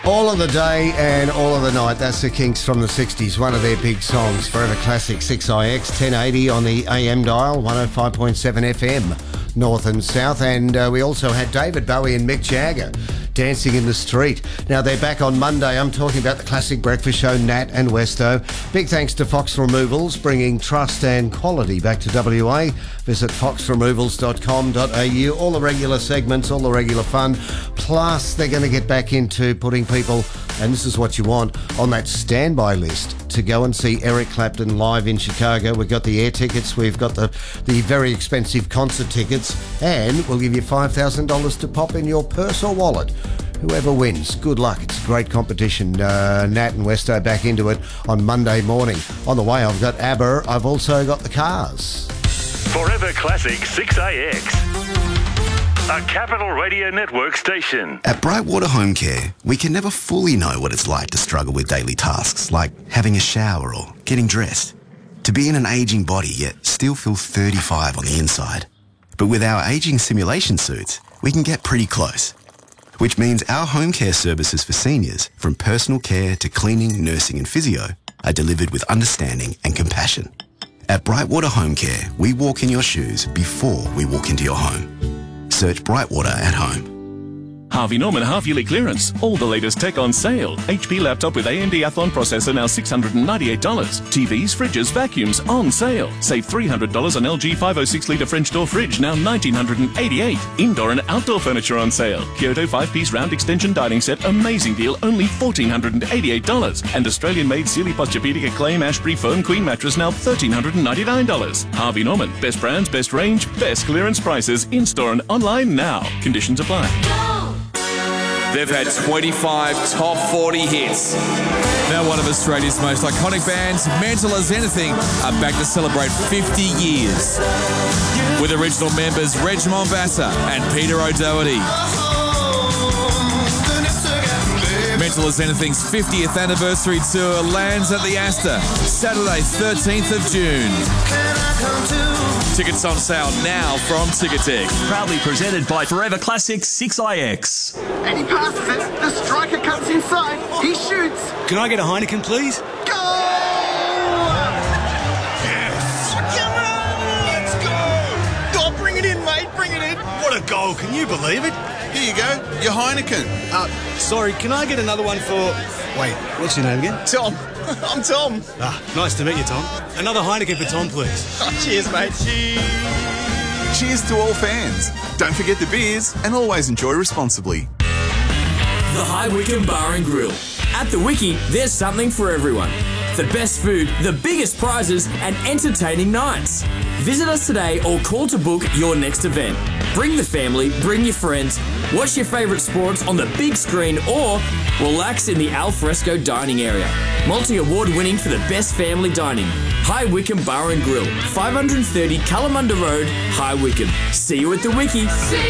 All of the day and all of the night. That's the Kinks from the 60s, one of their big songs. Forever Classic 6IX, 1080 on the AM dial, 105.7 FM, north and south. And we also had David Bowie and Mick Jagger, Dancing in the Street. Now, they're back on Monday. I'm talking about the Classic Breakfast Show, Nat and Westo. Big thanks to Fox Removals, bringing trust and quality back to WA. Visit foxremovals.com.au. All the regular segments, all the regular fun. Plus, they're going to get back into putting people, and this is what you want, on that standby list to go and see Eric Clapton live in Chicago. We've got the air tickets, we've got the very expensive concert tickets, and we'll give you $5,000 to pop in your purse or wallet. Whoever wins, good luck. It's a great competition. Nat and Westo back into it on Monday morning. On the way, I've got ABBA. I've also got the Cars. Forever Classic 6AX. A Capital Radio Network station. At Brightwater Home Care, we can never fully know what it's like to struggle with daily tasks like having a shower or getting dressed. To be in an ageing body yet still feel 35 on the inside. But with our ageing simulation suits, we can get pretty close. Which means our home care services for seniors, from personal care to cleaning, nursing and physio, are delivered with understanding and compassion. At Brightwater Home Care, we walk in your shoes before we walk into your home. Search Brightwater at home. Harvey Norman half-yearly clearance. All the latest tech on sale. HP laptop with AMD Athlon processor now $698. TVs, fridges, vacuums on sale. Save $300 on LG 506-litre French door fridge, now $1,988. Indoor and outdoor furniture on sale. Kyoto 5-piece round extension dining set, amazing deal, only $1,488. And Australian-made Sealy Posturepedic Acclaim Ashbury Foam Queen mattress, now $1,399. Harvey Norman. Best brands, best range, best clearance prices. In-store and online now. Conditions apply. They've had 25 top 40 hits. Now one of Australia's most iconic bands, Mental as Anything, are back to celebrate 50 years. With original members Reg Mombassa and Peter O'Doherty. Mental as Anything's 50th anniversary tour lands at the Astor, Saturday 13th of June. Tickets on sale now from Ticketek. Proudly presented by Forever Classic 6IX. And he passes it. The striker cuts inside. He shoots. Can I get a Heineken, please? Go! Yes! Come on, let's go! Oh, bring it in, mate. Bring it in. What a goal. Can you believe it? Here you go. Your Heineken. Sorry, can I get another one for... Wait, what's your name again? Tom. I'm Tom. Nice to meet you, Tom. Another Heineken for Tom, please. Cheers, mate. Cheers to all fans. Don't forget the beers and always enjoy responsibly. The High Wycombe Bar and Grill. At the Wiki, there's something for everyone. The best food, the biggest prizes, and entertaining nights. Visit us today or call to book your next event. Bring the family, bring your friends, watch your favourite sports on the big screen or relax in the alfresco dining area. Multi-award winning for the best family dining. High Wycombe Bar and Grill, 530 Kalamunda Road, High Wycombe. See you at the Wiki.